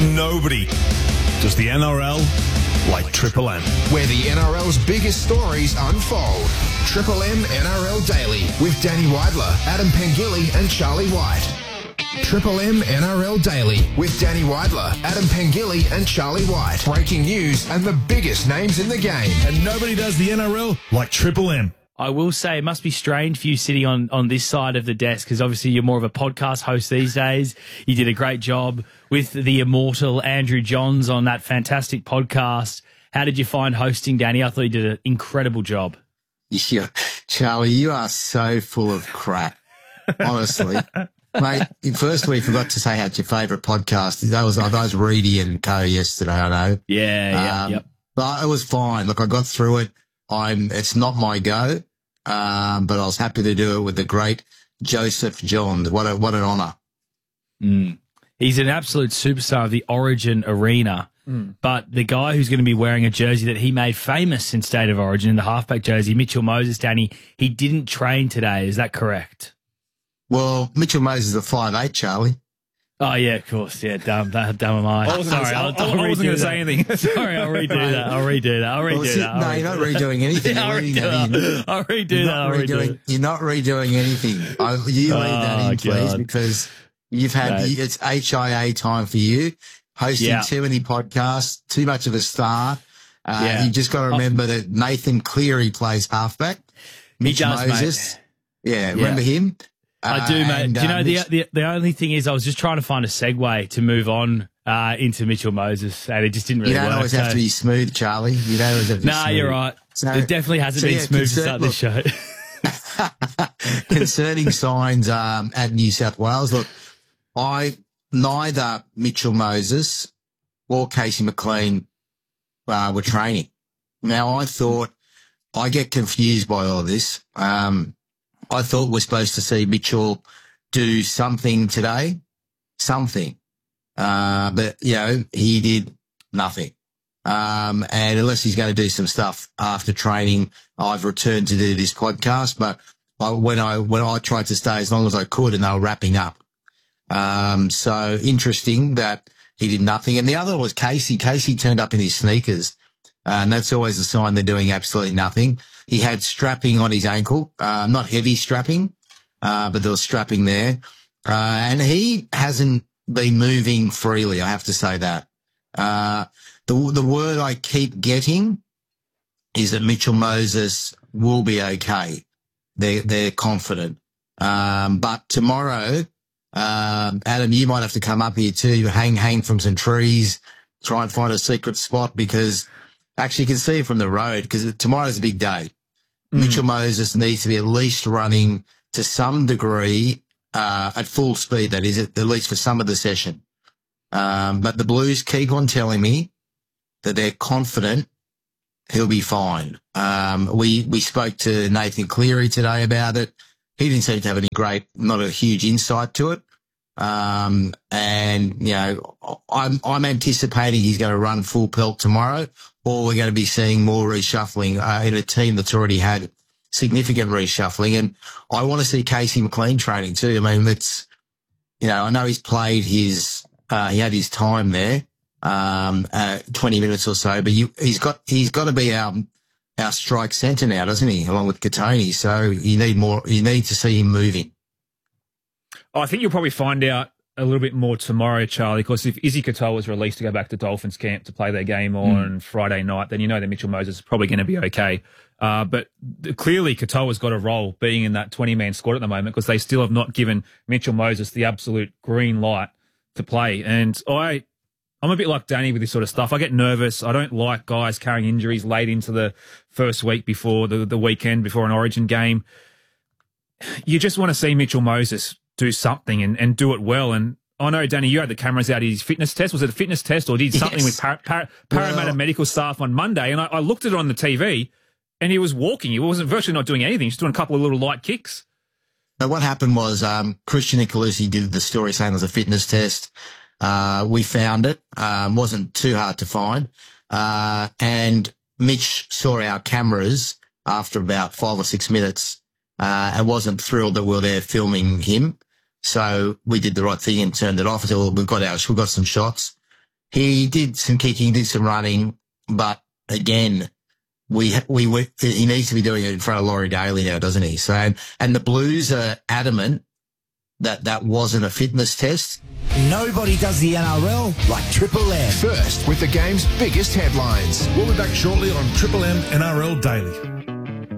Nobody does the NRL like Triple M. Where the NRL's biggest stories unfold. Triple M NRL Daily with Danny Weidler, Adam Pengilly and Charlie White. Triple M NRL Daily with Danny Weidler, Adam Pengilly and Charlie White. Breaking news and the biggest names in the game. And nobody does the NRL like Triple M. I will say it must be strange for you sitting on this side of the desk because obviously you're more of a podcast host these days. You did a great job with the immortal Andrew Johns on that fantastic podcast. How did you find hosting, Danny? I thought you did an incredible job. Yeah, Charlie, you are so full of crap, honestly. Mate, first we forgot to say how's your favourite podcast. That was Reedy and Co yesterday, I know. Yep. But it was fine. Look, I got through it. It's not my go, but I was happy to do it with the great Joseph Johns. What an honour. He's an absolute superstar of the Origin arena. But the guy who's going to be wearing a jersey that he made famous in State of Origin, in the halfback jersey, Mitchell Moses, Danny, he didn't train today. Is that correct? Well, Mitchell Moses is a 5'8", Charlie. Oh, yeah, of course. Yeah, dumb am I. I wasn't going to say anything. Sorry, I'll redo that. No, you're not redoing anything. I'll redo that. You're not redoing anything. You leave that in, please, because you've had it's HIA time for you. Hosting too many podcasts, too much of a star. You just got to remember that Nathan Cleary plays halfback. Mitch Moses. Mate. Yeah, remember him? I do, mate. Do you know, the only thing is I was just trying to find a segue to move on into Mitchell Moses, and it just didn't really work. You don't always have to be smooth, Charlie. You don't always have to be smooth. You're right. So, it definitely hasn't been smooth to start this show. Concerning signs at New South Wales, look, neither Mitchell Moses or Casey McLean were training. Now, I get confused by all this. I thought we're supposed to see Mitchell do something today, but, he did nothing. And unless he's going to do some stuff after training, I've returned to do this podcast, but when I tried to stay as long as I could and they were wrapping up. So interesting that he did nothing. And the other was Casey. Casey turned up in his sneakers, and that's always a sign they're doing absolutely nothing. He had strapping on his ankle, not heavy strapping, but there was strapping there. And he hasn't been moving freely, I have to say that. The word I keep getting is that Mitchell Moses will be okay. They're confident. But tomorrow, Adam, you might have to come up here too, hang from some trees, try and find a secret spot because actually you can see it from the road because tomorrow's a big day. Mitchell Moses needs to be at least running to some degree, at full speed, that is, at least for some of the session. But the Blues keep on telling me that they're confident he'll be fine. We spoke to Nathan Cleary today about it. He didn't seem to have not a huge insight to it. And, I'm anticipating he's going to run full pelt tomorrow, or we're going to be seeing more reshuffling, in a team that's already had significant reshuffling. And I want to see Casey McLean training too. I mean, I know he's played he had his time there, 20 minutes or so, but he's got to be our strike centre now, doesn't he? Along with Katoni. So you need to see him moving. I think you'll probably find out a little bit more tomorrow, Charlie, because if Izzy Katoa was released to go back to Dolphins camp to play their game on Friday night, then you know that Mitchell Moses is probably going to be okay. But clearly Katoa's got a role being in that 20-man squad at the moment because they still have not given Mitchell Moses the absolute green light to play. And I'm a bit like Danny with this sort of stuff. I get nervous. I don't like guys carrying injuries late into the first week before the weekend, before an Origin game. You just want to see Mitchell Moses do something and do it well. And I know, Danny, you had the cameras out at his fitness test. Was it a fitness test or did something with Parramatta medical staff on Monday? And I looked at it on the TV and he was walking. He wasn't virtually not doing anything. He was doing a couple of little light kicks. So what happened was Christian Nicolosi did the story saying it was a fitness test. We found it. Wasn't too hard to find. And Mitch saw our cameras after about 5 or 6 minutes and wasn't thrilled that we were there filming him. So we did the right thing and turned it off until we've got some shots. He did some kicking, did some running, but again, he needs to be doing it in front of Laurie Daly now, doesn't he? So, and the Blues are adamant that wasn't a fitness test. Nobody does the NRL like Triple M. First with the game's biggest headlines. We'll be back shortly on Triple M NRL Daily.